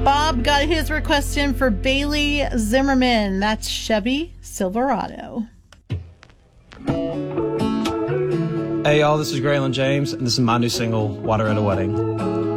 Bob got his request in for Bailey Zimmerman. That's Chevy Silverado. Hey y'all, this is Graylin James, and this is my new single, Water at a Wedding.